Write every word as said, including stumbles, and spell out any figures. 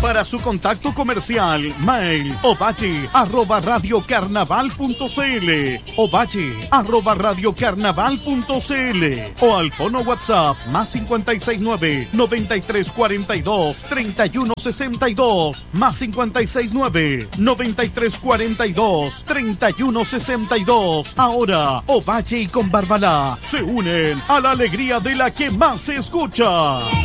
Para su contacto comercial, mail ovalle arroba radiocarnaval punto cl, ovalle arroba radiocarnaval punto cl, o al fono WhatsApp más cincuenta y seis nueve, noventa y tres cuarenta y dos, treinta y uno sesenta y dos, más cincuenta y seis nueve, noventa y tres cuarenta y dos, treinta y uno sesenta y dos. Ahora, Ovalle y Con Barbalá se unen a la alegría de la que más se escucha.